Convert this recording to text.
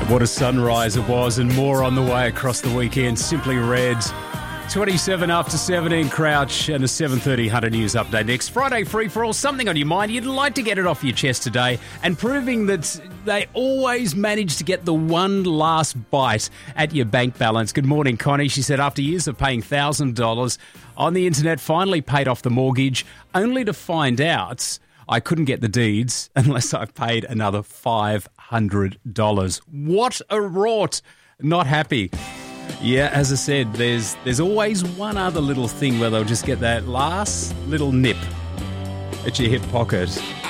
What a sunrise it was, and more on the way across the weekend. Simply Red. 27 after 17 Crouch, and a 7:30 Hunter News update next. Friday free for all, something on your mind. You'd like to get it off your chest today, and proving that they always manage to get the one last bite at your bank balance. Good morning, Connie. She said after years of paying $1,000 on the internet, finally paid off the mortgage, only to find out I couldn't get the deeds unless I paid another $500. What a rort. Not happy. Yeah, as I said, there's always one other little thing where they'll just get that last little nip at your hip pocket.